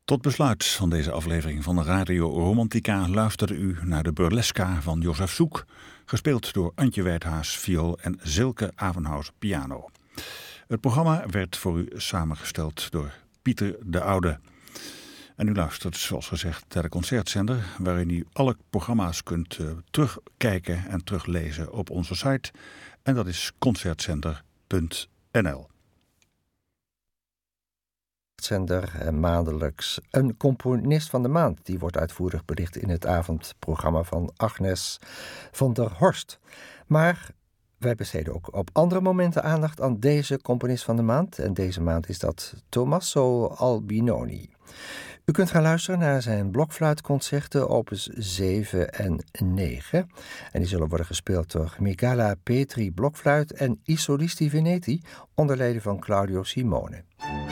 Tot besluit van deze aflevering van Radio Romantica luisterde u naar de Burlesca van Josef Soek, gespeeld door Antje Wijthaas viool en Silke Avenhuis piano. Het programma werd voor u samengesteld door Pieter de Oude. En u luistert, zoals gezegd, naar de concertzender, waarin u alle programma's kunt terugkijken en teruglezen op onze site. En dat is concertzender.nl. Zender maandelijks een componist van de maand. Die wordt uitvoerig belicht in het avondprogramma van Agnes van der Horst. Maar wij besteden ook op andere momenten aandacht aan deze componist van de maand. En deze maand is dat Tommaso Albinoni. U kunt gaan luisteren naar zijn blokfluitconcerten opus 7 en 9. En die zullen worden gespeeld door Migala Petri blokfluit en I Solisti Veneti onder leiding van Claudio Simone.